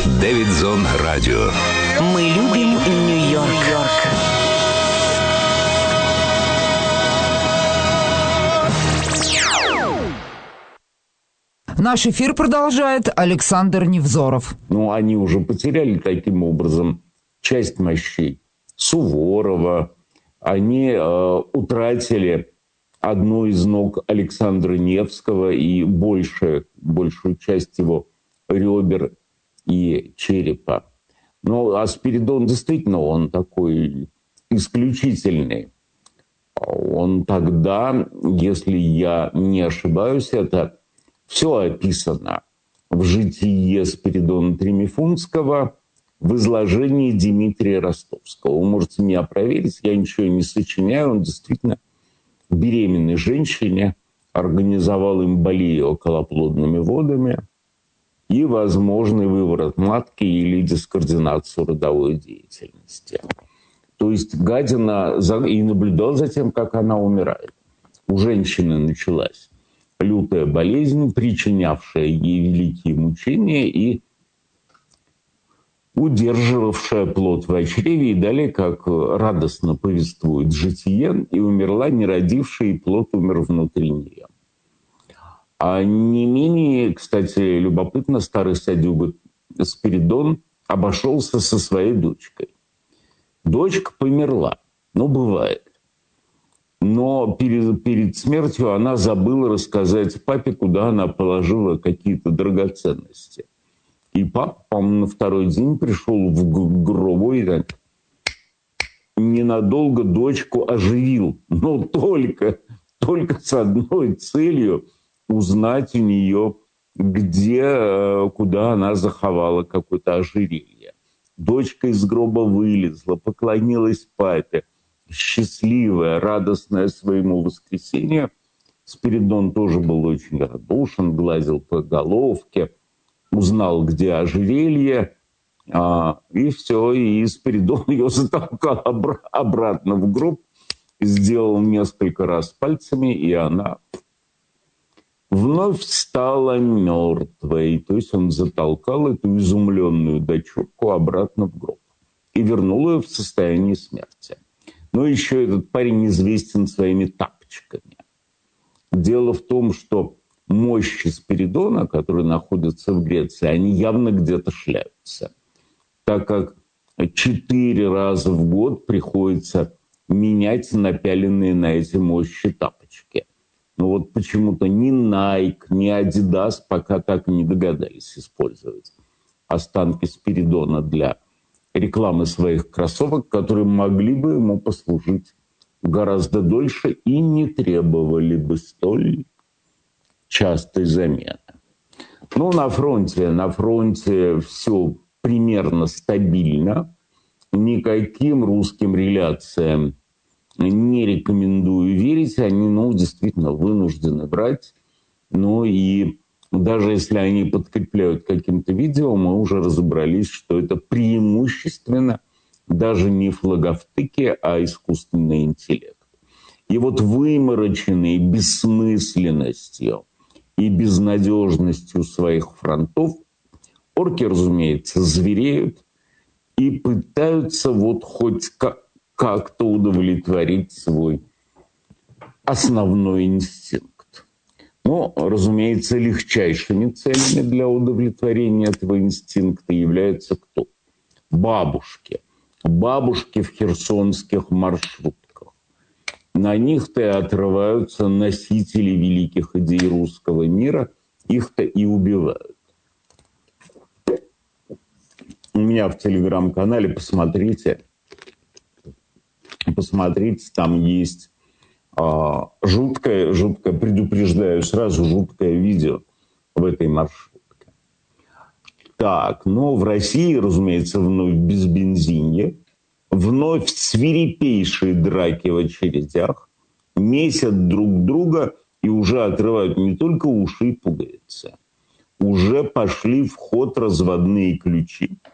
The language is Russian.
Дэвидзон Радио. Мы любим Нью-Йорк. Наш эфир продолжает Александр Невзоров. Они уже потеряли таким образом часть мощей Суворова. Они утратили одну из ног Александра Невского и большую часть его ребер и черепа. А Спиридон действительно, он такой исключительный. Он тогда, если я не ошибаюсь, это все описано в житие Спиридона Тремифунтского в изложении Дмитрия Ростовского. Вы можете меня проверить, я ничего не сочиняю. Он действительно беременной женщине организовал эмболию околоплодными водами и возможный выворот матки или дискоординацию родовой деятельности. То есть гадина и наблюдал за тем, как она умирает. У женщины началась лютая болезнь, причинявшая ей великие мучения и удерживавшая плод в чреве, и далее, как радостно повествует житие, и умерла, не родившая, и плод умер внутри нее. А не менее, кстати, любопытно, старый Садюга Спиридон обошелся со своей дочкой. Дочка померла, бывает. Но перед смертью она забыла рассказать папе, куда она положила какие-то драгоценности. И папа, по-моему, на второй день пришел в гробу и так ненадолго дочку оживил. Но только с одной целью узнать у нее, куда она заховала какое-то ожерелье. Дочка из гроба вылезла, поклонилась папе. Счастливая, радостная своему воскресению. Спиридон тоже был очень радушен, гладил по головке, узнал, где ожерелье, и все, и Спиридон ее затолкал обратно в гроб, сделал несколько раз пальцами, и она вновь стала мертвой. То есть он затолкал эту изумленную дочурку обратно в гроб и вернул ее в состоянии смерти. Но еще этот парень известен своими тапочками. Дело в том, что мощи Спиридона, которые находятся в Греции, они явно где-то шляются, так как 4 раза в год приходится менять напяленные на эти мощи тапочки. Но почему-то ни Nike, ни Adidas пока так и не догадались использовать останки Спиридона для рекламы своих кроссовок, которые могли бы ему послужить гораздо дольше и не требовали бы столь частой замены. На фронте все примерно стабильно. Никаким русским реляциям не рекомендую верить. Они, действительно вынуждены брать. И даже если они подкрепляют каким-то видео, мы уже разобрались, что это преимущественно даже не флаговтыки, а искусственный интеллект. И вымороченные бессмысленностью и безнадежностью своих фронтов орки, разумеется, звереют и пытаются хоть как-то удовлетворить свой основной инстинкт. Разумеется, легчайшими целями для удовлетворения этого инстинкта являются кто? Бабушки. Бабушки в херсонских маршрутках. На них-то и отрываются носители великих идей русского мира, их-то и убивают. У меня в телеграм-канале, посмотрите, там есть жуткое, предупреждаю сразу, жуткое видео в этой маршрутке. Так, в России, разумеется, вновь безбензинье, вновь свирепейшие драки в очередях, месят друг друга и уже отрывают не только уши и пуговицы. Уже пошли в ход разводные ключи.